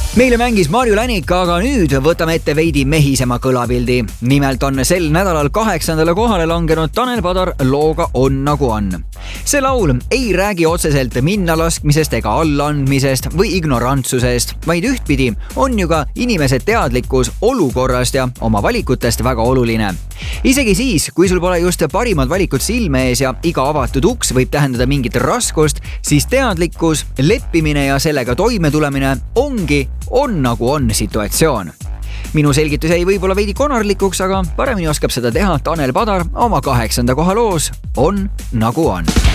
Meile mängis Marju Länik, aga nüüd võtame ette veidi mehisema kõlapildi. Nimelt on sel nädalal 8. kohale langenud Tanel Padar looga On nagu on. See laul ei räägi otseselt minnalaskmisest ega allaandmisest või ignorantsusest, vaid ühtpidi on ju ka inimese teadlikkus olukorrast ja oma valikutest väga oluline. Isegi siis, kui sul pole just parimad valikud silme ees ja iga avatud uks võib tähendada mingit raskust, siis teadlikkus, leppimine ja sellega toime tulemine ongi On nagu on situatsioon. Minu selgitus jäi võib-olla veidi konarlikuks, aga paremini oskab seda teha Tanel Padar oma 8. koha loos On nagu on.